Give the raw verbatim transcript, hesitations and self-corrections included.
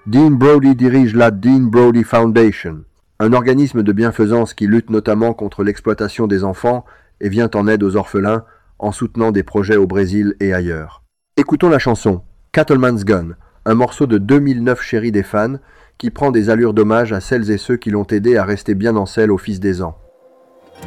Dean Brody dirige la Dean Brody Foundation, un organisme de bienfaisance qui lutte notamment contre l'exploitation des enfants et vient en aide aux orphelins en soutenant des projets au Brésil et ailleurs. Écoutons la chanson Cattleman's Gun, un morceau de deux mille neuf Chéri des fans qui prend des allures d'hommage à celles et ceux qui l'ont aidé à rester bien en selle au fil des ans.